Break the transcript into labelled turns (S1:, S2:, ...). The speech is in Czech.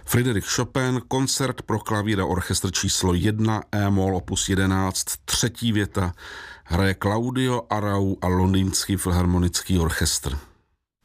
S1: Frédéric Chopin, koncert pro klavír a orchestr číslo 1, E-moll opus 11, třetí věta, hraje Claudio Arrau a Londýnský filharmonický orchestr.